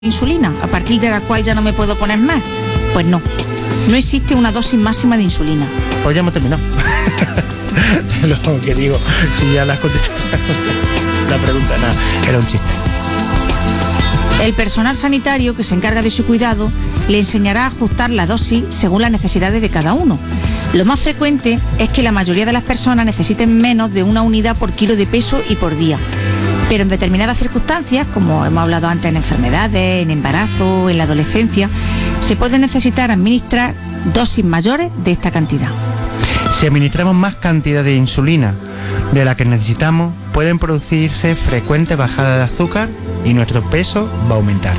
insulina, a partir de la cual ya no me puedo poner más. Pues no existe una dosis máxima de insulina. Pues ya hemos terminado. Lo que digo, si ya las contestado la pregunta, nada, era un chiste. El personal sanitario que se encarga de su cuidado le enseñará a ajustar la dosis según las necesidades de cada uno. Lo más frecuente es que la mayoría de las personas necesiten menos de una unidad por kilo de peso y por día. Pero en determinadas circunstancias, como hemos hablado antes en enfermedades, en embarazo, en la adolescencia, se puede necesitar administrar dosis mayores de esta cantidad. Si administramos más cantidad de insulina de la que necesitamos, pueden producirse frecuentes bajadas de azúcar y nuestro peso va a aumentar.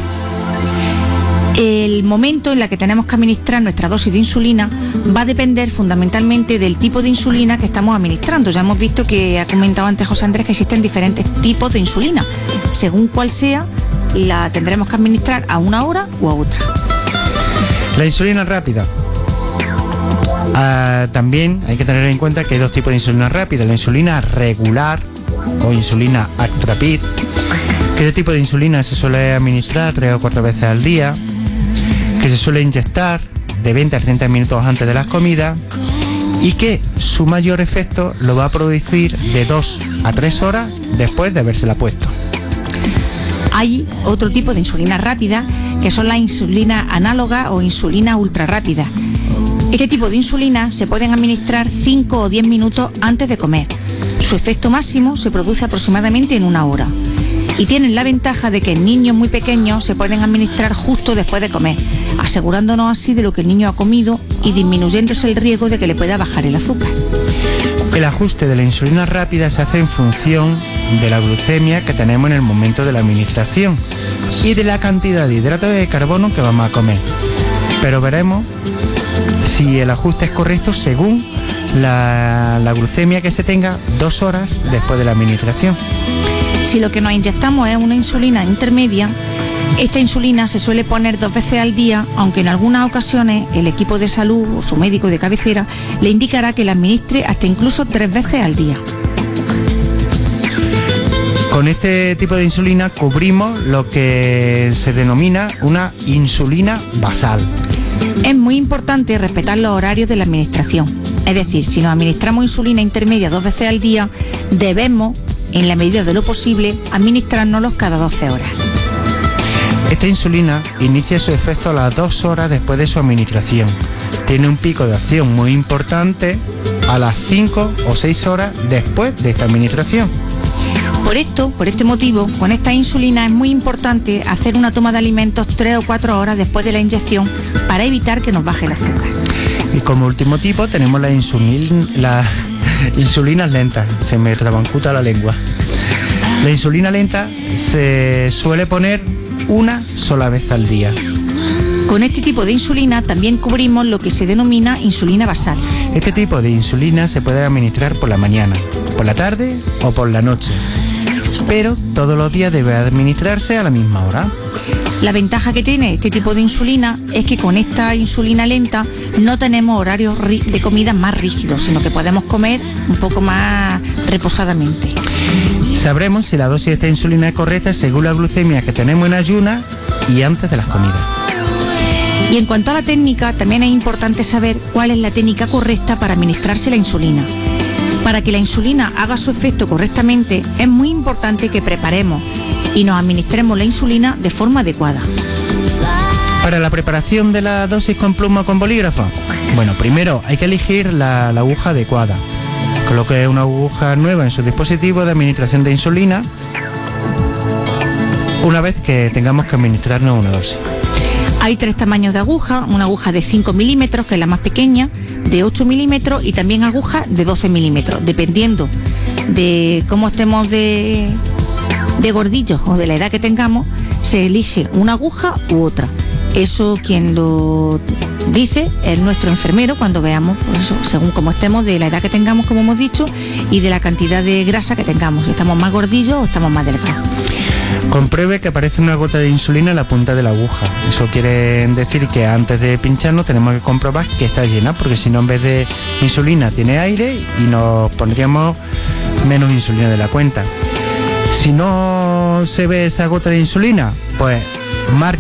El momento en el que tenemos que administrar nuestra dosis de insulina va a depender fundamentalmente del tipo de insulina que estamos administrando. Ya hemos visto que ha comentado antes José Andrés que existen diferentes tipos de insulina. Según cuál sea, la tendremos que administrar a una hora o a otra. La insulina rápida. También hay que tener en cuenta que hay dos tipos de insulina rápida. La insulina regular o insulina Actrapid, que este tipo de insulina se suele administrar 3 o 4 veces al día, que se suele inyectar de 20 a 30 minutos antes de las comidas y que su mayor efecto lo va a producir de 2 a 3 horas después de habérsela puesto. Hay otro tipo de insulina rápida que son la insulina análoga o insulina ultra rápida. Este tipo de insulina se pueden administrar 5 o 10 minutos antes de comer. Su efecto máximo se produce aproximadamente en 1 hora. Y tienen la ventaja de que en niños muy pequeños se pueden administrar justo después de comer, asegurándonos así de lo que el niño ha comido y disminuyéndose el riesgo de que le pueda bajar el azúcar. El ajuste de la insulina rápida se hace en función de la glucemia que tenemos en el momento de la administración y de la cantidad de hidratos de carbono que vamos a comer. Pero veremos si el ajuste es correcto según la glucemia que se tenga 2 horas después de la administración. Si lo que nos inyectamos es una insulina intermedia, esta insulina se suele poner 2 veces al día, aunque en algunas ocasiones el equipo de salud o su médico de cabecera le indicará que la administre hasta incluso 3 veces al día. Con este tipo de insulina cubrimos lo que se denomina una insulina basal. Es muy importante respetar los horarios de la administración. Es decir, si nos administramos insulina intermedia 2 veces al día, debemos, en la medida de lo posible, administrárnoslos cada 12 horas. Esta insulina inicia su efecto a las 2 horas después de su administración. Tiene un pico de acción muy importante a las 5 o 6 horas después de esta administración. Por este motivo, con esta insulina es muy importante hacer una toma de alimentos 3 o 4 horas después de la inyección para evitar que nos baje el azúcar. Y como último tipo tenemos las insulinas lentas. Se me trabancuta la lengua. La insulina lenta se suele poner una sola vez al día. Con este tipo de insulina también cubrimos lo que se denomina insulina basal. Este tipo de insulina se puede administrar por la mañana, por la tarde o por la noche, pero todos los días debe administrarse a la misma hora. La ventaja que tiene este tipo de insulina es que con esta insulina lenta no tenemos horarios de comida más rígidos, sino que podemos comer un poco más reposadamente. Sabremos si la dosis de esta insulina es correcta según la glucemia que tenemos en ayunas y antes de las comidas. Y en cuanto a la técnica, también es importante saber cuál es la técnica correcta para administrarse la insulina. Para que la insulina haga su efecto correctamente, es muy importante que preparemos y nos administremos la insulina de forma adecuada. Para la preparación de la dosis con pluma o con bolígrafo, bueno, primero hay que elegir la aguja adecuada. Coloque una aguja nueva en su dispositivo de administración de insulina una vez que tengamos que administrarnos una dosis. Hay 3 tamaños de aguja, una aguja de 5 milímetros, que es la más pequeña, de 8 milímetros y también agujas de 12 milímetros, dependiendo de cómo estemos de gordillos o de la edad que tengamos, se elige una aguja u otra. Eso quien lo dice es nuestro enfermero cuando veamos, pues eso, según cómo estemos, de la edad que tengamos, como hemos dicho, y de la cantidad de grasa que tengamos, si estamos más gordillos o estamos más delgados. Compruebe que aparece una gota de insulina en la punta de la aguja. Eso quiere decir que antes de pincharnos tenemos que comprobar que está llena, porque si no, en vez de insulina tiene aire y nos pondríamos menos insulina de la cuenta. Si no se ve esa gota de insulina, pues